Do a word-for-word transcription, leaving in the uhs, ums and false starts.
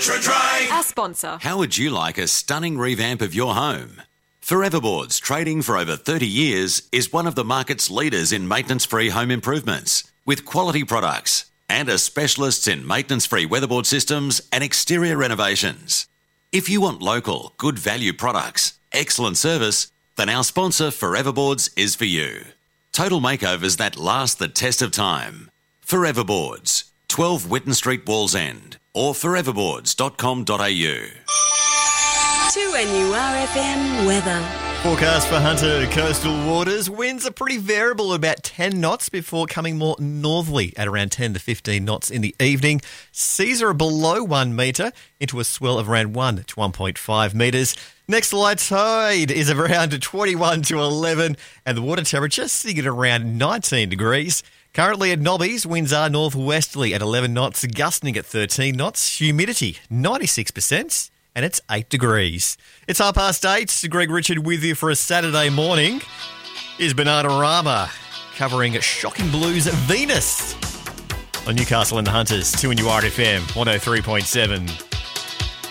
Ultra Dry, our sponsor. How would you like a stunning revamp of your home? Forever Boards, trading for over thirty years, is one of the market's leaders in maintenance-free home improvements, with quality products and are specialists in maintenance-free weatherboard systems and exterior renovations. If you want local, good value products, excellent service, then our sponsor Forever Boards is for you. Total makeovers that last the test of time. Forever Boards, twelve Whitten Street, Wallsend, or forever boards dot com dot a u. two N U R F M weather. Forecast for Hunter coastal waters. Winds are pretty variable at about ten knots before coming more northerly at around ten to fifteen knots in the evening. Seas are below one metre into a swell of around one to one point five metres. Next low tide is around twenty-one to eleven and the water temperature sitting at around nineteen degrees. Currently at Nobbies, winds are northwesterly at eleven knots, gusting at thirteen knots, humidity ninety-six percent, and it's eight degrees. It's half past eight. Greg Richard with you for a Saturday morning. Here's Bananarama covering Shocking Blues Venus on Newcastle and the Hunters, two N U R F M one oh three point seven.